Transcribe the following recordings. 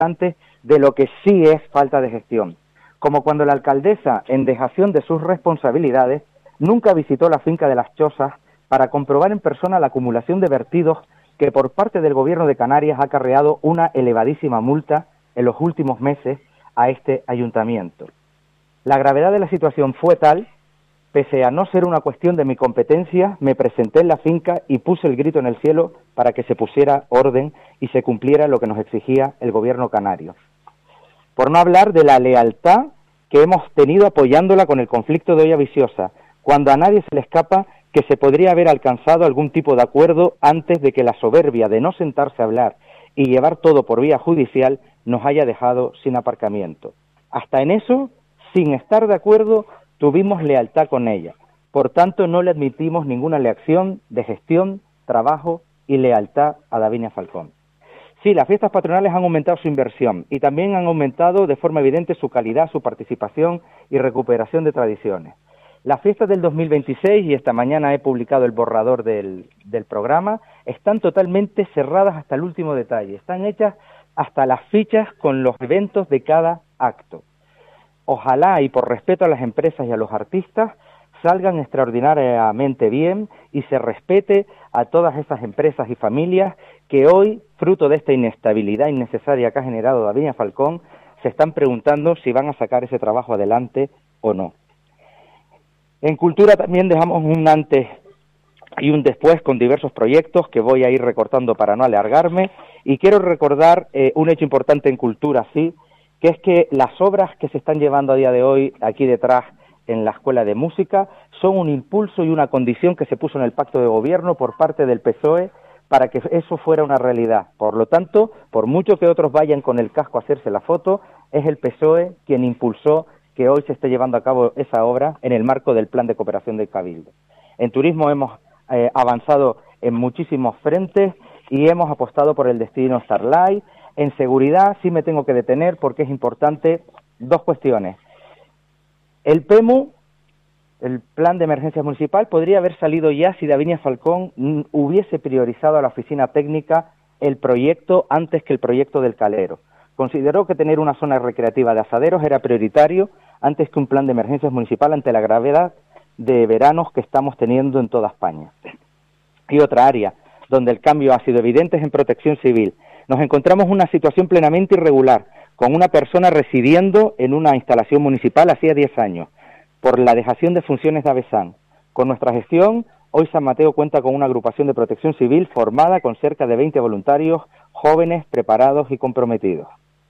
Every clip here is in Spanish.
de lo que sí es falta de gestión, como cuando la alcaldesa, en dejación de sus responsabilidades, nunca visitó la finca de Las Chozas para comprobar en persona la acumulación de vertidos que por parte del Gobierno de Canarias ha acarreado una elevadísima multa en los últimos meses a este ayuntamiento. La gravedad de la situación fue tal, pese a no ser una cuestión de mi competencia, me presenté en la finca y puse el grito en el cielo para que se pusiera orden y se cumpliera lo que nos exigía el Gobierno canario. Por no hablar de la lealtad que hemos tenido apoyándola con el conflicto de Olla Viciosa, cuando a nadie se le escapa que se podría haber alcanzado algún tipo de acuerdo antes de que la soberbia de no sentarse a hablar y llevar todo por vía judicial nos haya dejado sin aparcamiento. Hasta en eso, sin estar de acuerdo, tuvimos lealtad con ella. Por tanto, no le admitimos ninguna lección de gestión, trabajo y lealtad a Davinia Falcón. Sí, las fiestas patronales han aumentado su inversión y también han aumentado de forma evidente su calidad, su participación y recuperación de tradiciones. Las fiestas del 2026, y esta mañana he publicado el borrador del programa, están totalmente cerradas hasta el último detalle. Están hechas hasta las fichas con los eventos de cada acto. Ojalá, y por respeto a las empresas y a los artistas, salgan extraordinariamente bien y se respete a todas esas empresas y familias que hoy, fruto de esta inestabilidad innecesaria que ha generado Davinia Falcón, se están preguntando si van a sacar ese trabajo adelante o no. En cultura también dejamos un antes y un después con diversos proyectos que voy a ir recortando para no alargarme, y quiero recordar un hecho importante en cultura, sí, que es que las obras que se están llevando a día de hoy aquí detrás en la Escuela de Música son un impulso y una condición que se puso en el pacto de gobierno por parte del PSOE para que eso fuera una realidad. Por lo tanto, por mucho que otros vayan con el casco a hacerse la foto, es el PSOE quien impulsó que hoy se esté llevando a cabo esa obra en el marco del Plan de Cooperación del Cabildo. En turismo hemos avanzado en muchísimos frentes y hemos apostado por el destino Starlight. En seguridad sí me tengo que detener porque es importante dos cuestiones. El PEMU, el Plan de Emergencia Municipal, podría haber salido ya si Davinia Falcón hubiese priorizado a la oficina técnica el proyecto antes que el proyecto del Calero. Consideró que tener una zona recreativa de asaderos era prioritario antes que un plan de emergencias municipal ante la gravedad de veranos que estamos teniendo en toda España. Y otra área donde el cambio ha sido evidente es en protección civil. Nos encontramos en una situación plenamente irregular, con una persona residiendo en una instalación municipal hacía 10 años, por la dejación de funciones de AVESAN. Con nuestra gestión, hoy San Mateo cuenta con una agrupación de protección civil formada con cerca de 20 voluntarios, jóvenes, preparados y comprometidos.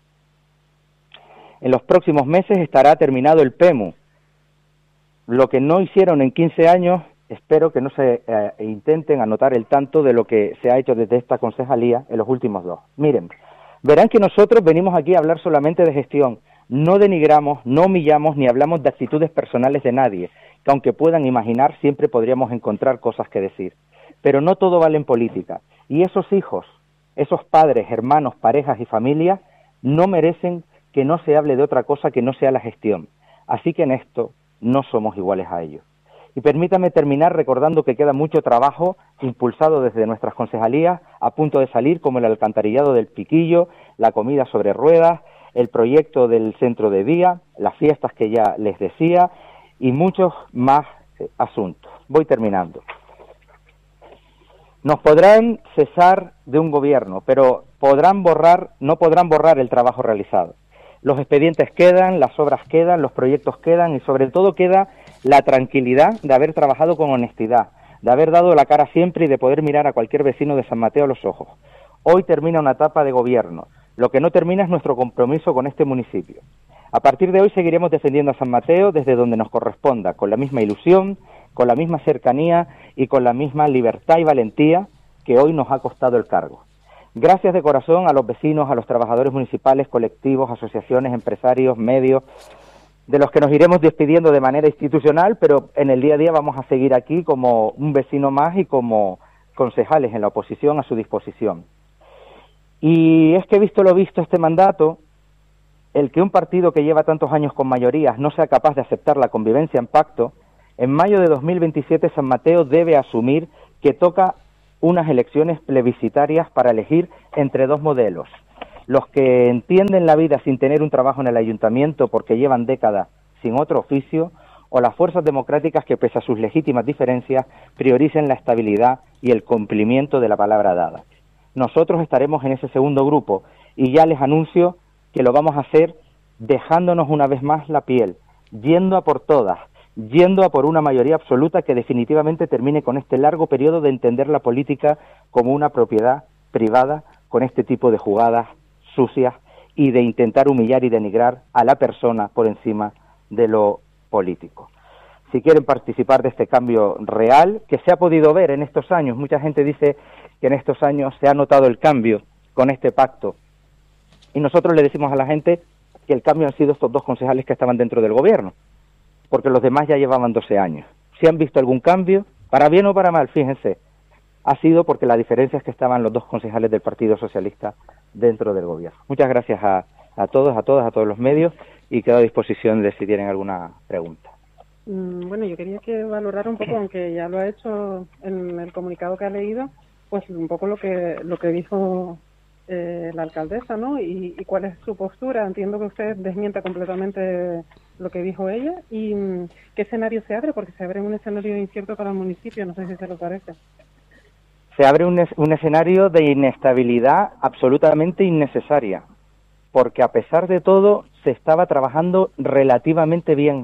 En los próximos meses estará terminado el PEMU. Lo que no hicieron en 15 años, espero que no se intenten anotar el tanto de lo que se ha hecho desde esta concejalía en los últimos 2. Miren, verán que nosotros venimos aquí a hablar solamente de gestión. No denigramos, no humillamos ni hablamos de actitudes personales de nadie, que aunque puedan imaginar siempre podríamos encontrar cosas que decir. Pero no todo vale en política. Y esos hijos, esos padres, hermanos, parejas y familias no merecen que no se hable de otra cosa que no sea la gestión. Así que en esto no somos iguales a ellos. Y permítame terminar recordando que queda mucho trabajo impulsado desde nuestras concejalías a punto de salir, como el alcantarillado del Piquillo, la comida sobre ruedas, el proyecto del centro de día, las fiestas que ya les decía y muchos más asuntos. Voy terminando. Nos podrán cesar de un gobierno, pero no podrán borrar el trabajo realizado. Los expedientes quedan, las obras quedan, los proyectos quedan y sobre todo queda la tranquilidad de haber trabajado con honestidad, de haber dado la cara siempre y de poder mirar a cualquier vecino de San Mateo a los ojos. Hoy termina una etapa de gobierno. Lo que no termina es nuestro compromiso con este municipio. A partir de hoy seguiremos defendiendo a San Mateo desde donde nos corresponda, con la misma ilusión, con la misma cercanía y con la misma libertad y valentía que hoy nos ha costado el cargo. Gracias de corazón a los vecinos, a los trabajadores municipales, colectivos, asociaciones, empresarios, medios, de los que nos iremos despidiendo de manera institucional, pero en el día a día vamos a seguir aquí como un vecino más y como concejales en la oposición a su disposición. Y es que visto lo visto este mandato, el que un partido que lleva tantos años con mayorías no sea capaz de aceptar la convivencia en pacto, en mayo de 2027 San Mateo debe asumir que toca unas elecciones plebiscitarias para elegir entre dos modelos. los que entienden la vida sin tener un trabajo en el ayuntamiento porque llevan décadas sin otro oficio, o las fuerzas democráticas que, pese a sus legítimas diferencias, prioricen la estabilidad y el cumplimiento de la palabra dada. Nosotros estaremos en ese segundo grupo y ya les anuncio que lo vamos a hacer dejándonos una vez más la piel, yendo a por todas, yendo a por una mayoría absoluta que definitivamente termine con este largo periodo de entender la política como una propiedad privada, con este tipo de jugadas sucias y de intentar humillar y denigrar a la persona por encima de lo político. Si quieren participar de este cambio real, que se ha podido ver en estos años, mucha gente dice que en estos años se ha notado el cambio con este pacto, y nosotros le decimos a la gente que el cambio han sido estos dos concejales que estaban dentro del gobierno, porque los demás ya llevaban 12 años. Si han visto algún cambio, para bien o para mal, fíjense, ha sido porque la diferencia es que estaban los dos concejales del Partido Socialista dentro del gobierno. Muchas gracias a todos, a todas, a todos los medios, y quedo a disposición de si tienen alguna pregunta. Bueno, yo quería que valorara un poco, aunque ya lo ha hecho en el comunicado que ha leído, pues un poco lo que dijo la alcaldesa, ¿no? Y cuál es su postura. Entiendo que usted desmienta completamente lo que dijo ella. ¿Y qué escenario se abre? Porque se abre un escenario incierto para el municipio, no sé si se lo parece. Se abre un escenario de inestabilidad absolutamente innecesaria, porque a pesar de todo se estaba trabajando relativamente bien.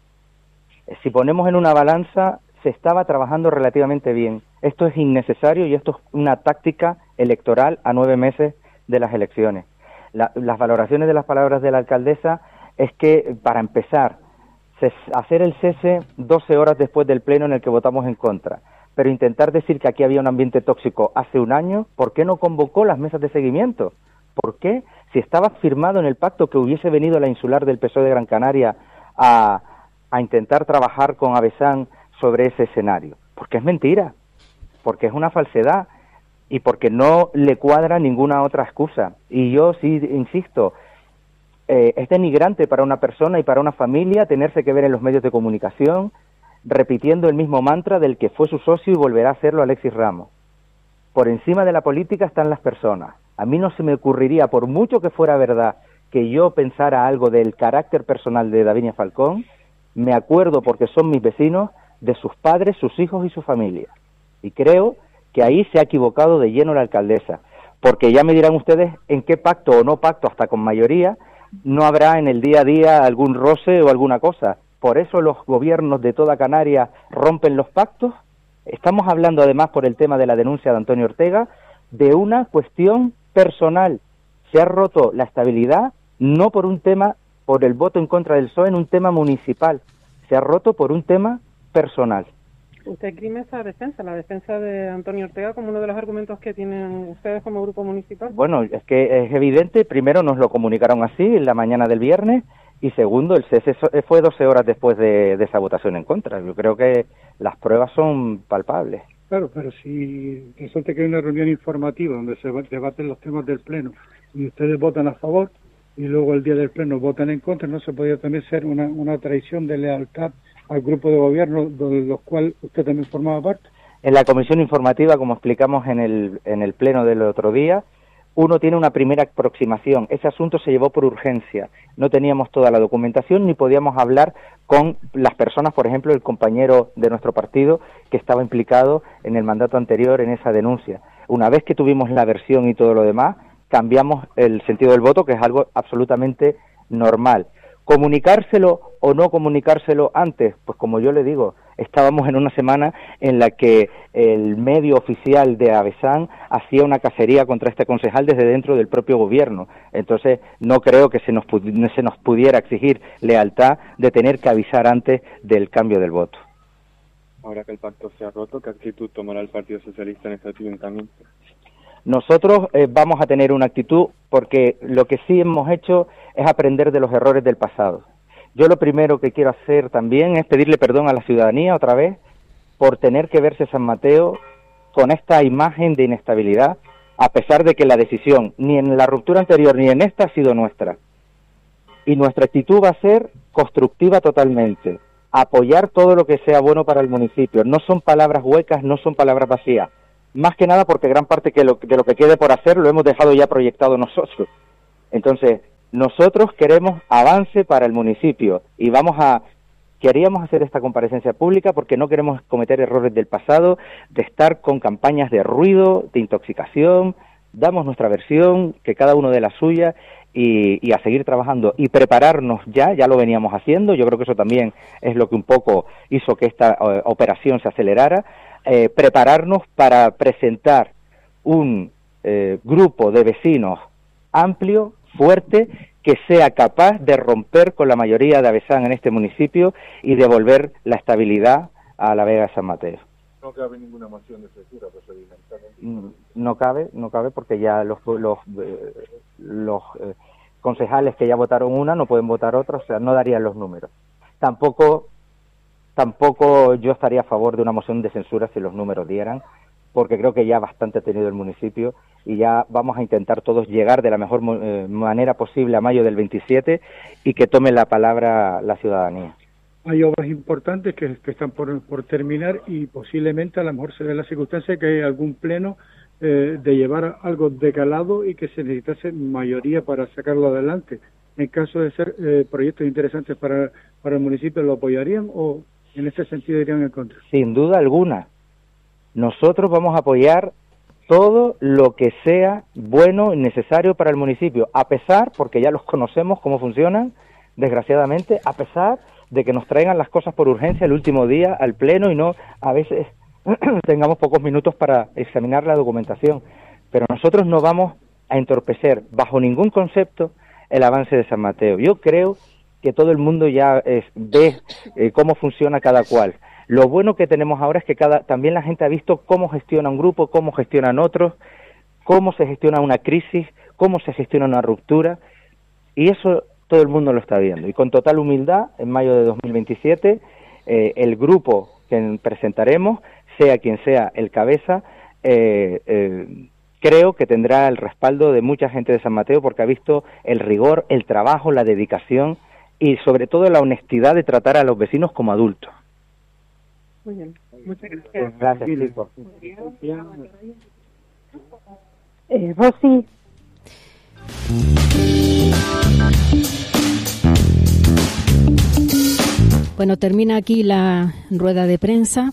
Si ponemos en una balanza, se estaba trabajando relativamente bien. Esto es innecesario y esto es una táctica electoral a 9 meses de las elecciones. Las valoraciones de las palabras de la alcaldesa es que, para empezar, hacer el cese 12 horas después del pleno en el que votamos en contra, pero intentar decir que aquí había un ambiente tóxico hace un año, ¿por qué no convocó las mesas de seguimiento? ¿Por qué? Si estaba firmado en el pacto que hubiese venido la insular del PSOE de Gran Canaria a intentar trabajar con Avesán sobre ese escenario. Porque es mentira, porque es una falsedad y porque no le cuadra ninguna otra excusa. Y yo sí insisto, es denigrante para una persona y para una familia tenerse que ver en los medios de comunicación repitiendo el mismo mantra del que fue su socio y volverá a hacerlo Alexis Ramos. Por encima de la política están las personas. A mí no se me ocurriría, por mucho que fuera verdad, que yo pensara algo del carácter personal de Davinia Falcón. Me acuerdo, porque son mis vecinos, de sus padres, sus hijos y su familia. Y creo que ahí se ha equivocado de lleno la alcaldesa, porque ya me dirán ustedes en qué pacto o no pacto, hasta con mayoría, no habrá en el día a día algún roce o alguna cosa. Por eso los gobiernos de toda Canarias rompen los pactos. Estamos hablando, además, por el tema de la denuncia de Antonio Ortega, de una cuestión personal. Se ha roto la estabilidad no por un tema, por el voto en contra del PSOE en un tema municipal, se ha roto por un tema personal. Usted esgrime esa defensa, la defensa de Antonio Ortega, como uno de los argumentos que tienen ustedes como grupo municipal. Bueno, es que es evidente, primero nos lo comunicaron así en la mañana del viernes, y segundo, el cese fue 12 horas después de esa votación en contra. Yo creo que las pruebas son palpables. Claro, pero si resulta que hay una reunión informativa donde se debaten los temas del Pleno y ustedes votan a favor y luego el día del Pleno votan en contra, ¿no se podría también ser una traición de lealtad al grupo de gobierno de los cuales usted también formaba parte? En la comisión informativa, como explicamos en el Pleno del otro día, uno tiene una primera aproximación. Ese asunto se llevó por urgencia. No teníamos toda la documentación ni podíamos hablar con las personas, por ejemplo, el compañero de nuestro partido que estaba implicado en el mandato anterior en esa denuncia. Una vez que tuvimos la versión y todo lo demás, cambiamos el sentido del voto, que es algo absolutamente normal. ¿Comunicárselo o no comunicárselo antes? Pues como yo le digo, estábamos en una semana en la que el medio oficial de Avesán hacía una cacería contra este concejal desde dentro del propio gobierno. Entonces no creo que se nos pudiera exigir lealtad de tener que avisar antes del cambio del voto. Ahora que el pacto se ha roto, ¿qué actitud tomará el Partido Socialista en este ayuntamiento? Nosotros vamos a tener una actitud, porque lo que sí hemos hecho es aprender de los errores del pasado. Yo lo primero que quiero hacer también es pedirle perdón a la ciudadanía otra vez por tener que verse San Mateo con esta imagen de inestabilidad, a pesar de que la decisión ni en la ruptura anterior ni en esta ha sido nuestra. Y nuestra actitud va a ser constructiva totalmente, apoyar todo lo que sea bueno para el municipio. No son palabras huecas, no son palabras vacías. Más que nada porque gran parte de lo que quede por hacer lo hemos dejado ya proyectado nosotros. Entonces, nosotros queremos avance para el municipio y queríamos hacer esta comparecencia pública porque no queremos cometer errores del pasado, de estar con campañas de ruido, de intoxicación. Damos nuestra versión, que cada uno dé la suya y a seguir trabajando y prepararnos ya lo veníamos haciendo. Yo creo que eso también es lo que un poco hizo que esta operación se acelerara, prepararnos para presentar un grupo de vecinos amplio, fuerte, que sea capaz de romper con la mayoría de avesán en este municipio y devolver la estabilidad a la Vega de San Mateo. No cabe ninguna moción de censura procedimental. No cabe porque ya los concejales que ya votaron una no pueden votar otra, o sea, no darían los números. Tampoco yo estaría a favor de una moción de censura si los números dieran, porque creo que ya bastante ha tenido el municipio y ya vamos a intentar todos llegar de la mejor manera posible a mayo del 27 y que tome la palabra la ciudadanía. Hay obras importantes que están por terminar y posiblemente a lo mejor se dé la circunstancia que hay algún pleno de llevar algo de calado y que se necesitase mayoría para sacarlo adelante. En caso de ser proyectos interesantes para el municipio, ¿lo apoyarían o en ese sentido irían en contra? Sin duda alguna. Nosotros vamos a apoyar todo lo que sea bueno y necesario para el municipio, a pesar, porque ya los conocemos cómo funcionan, desgraciadamente, a pesar de que nos traigan las cosas por urgencia el último día al pleno y no a veces tengamos pocos minutos para examinar la documentación. Pero nosotros no vamos a entorpecer bajo ningún concepto el avance de San Mateo. Yo creo que todo el mundo ya ve cómo funciona cada cual. Lo bueno que tenemos ahora es que también la gente ha visto cómo gestiona un grupo, cómo gestionan otros, cómo se gestiona una crisis, cómo se gestiona una ruptura, y eso todo el mundo lo está viendo. Y con total humildad, en mayo de 2027, el grupo que presentaremos, sea quien sea el cabeza, creo que tendrá el respaldo de mucha gente de San Mateo porque ha visto el rigor, el trabajo, la dedicación y sobre todo la honestidad de tratar a los vecinos como adultos. Muy bien, muchas gracias. Gracias, chicos. Rosy. Bueno, termina aquí la rueda de prensa.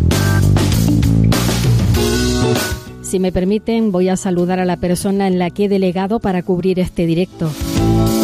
Si me permiten, voy a saludar a la persona en la que he delegado para cubrir este directo.